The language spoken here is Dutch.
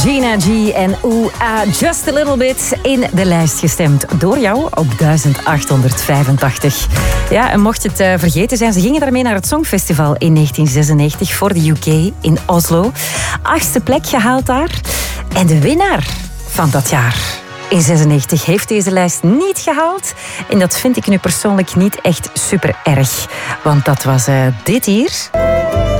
Gina G en Just a Little Bit in de lijst gestemd door jou op 1885. Ja, en mocht je het vergeten zijn, ze gingen daarmee naar het Songfestival in 1996 voor de UK in Oslo. 8e plek gehaald daar. En de winnaar van dat jaar in 96 heeft deze lijst niet gehaald. En dat vind ik nu persoonlijk niet echt super erg. Want dat was dit hier.